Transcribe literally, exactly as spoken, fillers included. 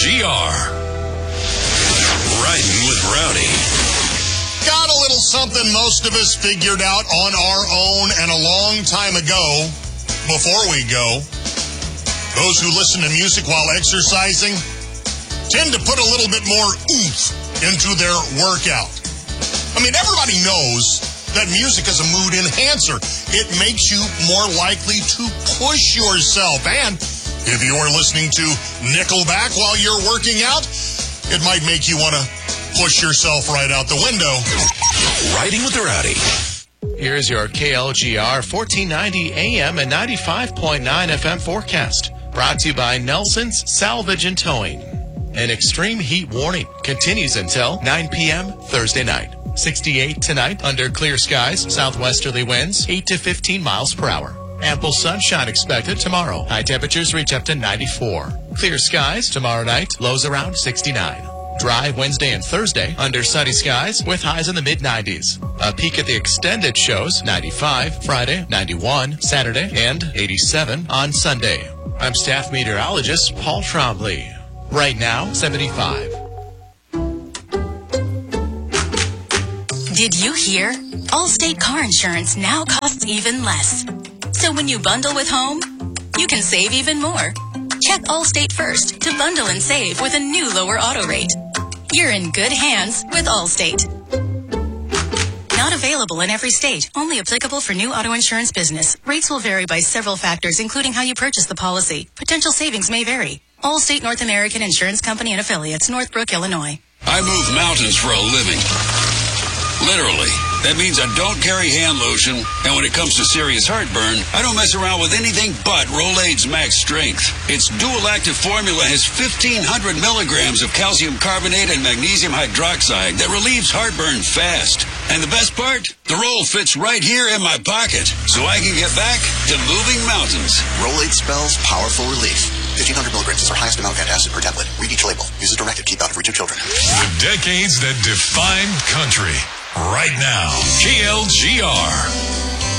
G R. Riding with Rowdy. Got a little something most of us figured out on our own and a long time ago. Before we go, those who listen to music while exercising tend to put a little bit more oomph into their workout. I mean, everybody knows that music is a mood enhancer. It makes you more likely to push yourself. And if you are listening to Nickelback while you're working out, it might make you want to push yourself right out the window. Riding with the Rowdy. Here's your K L G R fourteen ninety A M and ninety-five point nine F M forecast. Brought to you by Nelson's Salvage and Towing. An extreme heat warning continues until nine p.m. Thursday night. sixty-eight tonight under clear skies, southwesterly winds, eight to fifteen miles per hour. Ample sunshine expected tomorrow. High temperatures reach up to ninety-four. Clear skies tomorrow night, lows around sixty-nine. Dry Wednesday and Thursday under sunny skies with highs in the mid nineties. A peek at the extended shows, ninety-five Friday, ninety-one Saturday, and eighty-seven on Sunday. I'm staff meteorologist Paul Trombley. Right now, seventy-five. Did you hear? Allstate car insurance now costs even less. So when you bundle with home, you can save even more. Check Allstate first to bundle and save with a new lower auto rate. You're in good hands with Allstate. Not available in every state. Only applicable for new auto insurance business. Rates will vary by several factors, including how you purchase the policy. Potential savings may vary. Allstate North American Insurance Company and Affiliates, Northbrook, Illinois. I move mountains for a living. Literally. That means I don't carry hand lotion, and when it comes to serious heartburn, I don't mess around with anything but Rolaids Max Strength. Its dual-active formula has fifteen hundred milligrams of calcium carbonate and magnesium hydroxide that relieves heartburn fast. And the best part? The roll fits right here in my pocket, so I can get back to moving mountains. Rolaids spells powerful relief. fifteen hundred milligrams is our highest amount of antacid per tablet. Read each label. Use as directed. Keep out of reach of children. The decades that define country. Right now, K L G R.